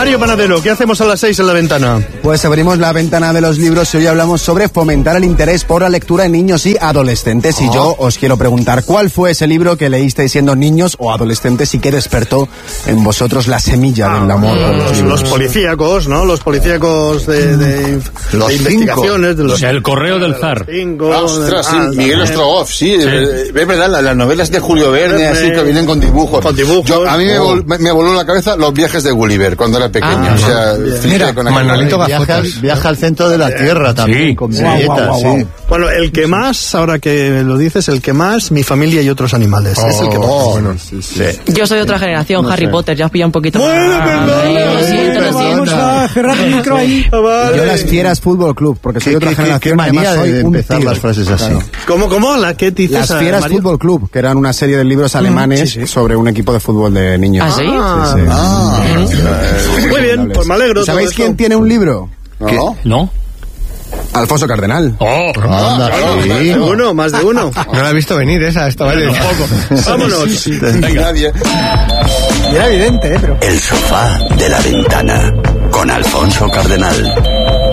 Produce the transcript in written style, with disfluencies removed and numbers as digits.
Mario Panadero, ¿qué hacemos a las 6 en la ventana? Pues abrimos la ventana de los libros y hoy hablamos sobre fomentar el interés por la lectura en niños y adolescentes. Y yo os quiero preguntar, ¿cuál fue ese libro que leísteis siendo niños o adolescentes y que despertó en vosotros la semilla del amor por los libros? Los policíacos, ¿no? Los policíacos de investigaciones. De los, el correo del zar. Ostras, sí, Miguel Ostrogoff, sí. Es verdad, las novelas de Julio Verne, así que vienen con dibujos. Con dibujos. A mí me voló la cabeza Los viajes de Gulliver cuando era pequeño. O sea, mira, con Manolito viaja al centro de la Tierra también, con galletas, sí. Bueno, el que más, ahora que lo dices, el que más, Mi familia y otros animales. Es el que más. Bueno, sí. Yo soy de otra generación, no Harry Potter, ya os pilla un poquito más. Lo siento. Vamos a cerrar el micro ahí. Yo Las Fieras Fútbol Club, porque soy de otra generación. Qué manía soy de empezar las frases así. Claro. ¿Cómo? ¿La qué dices? Las Fieras Mario? Fútbol Club, que eran una serie de libros alemanes sobre un equipo de fútbol de niños. ¿Ah, sí? Muy bien, pues me alegro. ¿Sabéis quién tiene un libro? ¿No? Alfonso Cardenal. Sí. Más de uno. No la he visto venir esa, esta vale. Vámonos. nadie. Era evidente, pero... El sofá de la ventana con Alfonso Cardenal.